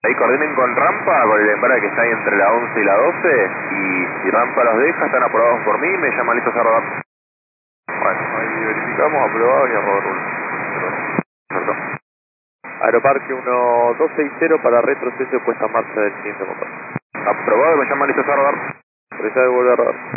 Ahí coordinen con rampa, con el embrague que está ahí entre la 11 y la 12, y si rampa los deja, están aprobados por mí, me llaman listos a rodar. Bueno, ahí verificamos, aprobado y a rodar uno. Perfecto. Aeroparque 1260 para retroceso y puesta en marcha del siguiente motor. Aprobado, me llaman listos a rodar. Presa de volver a rodar.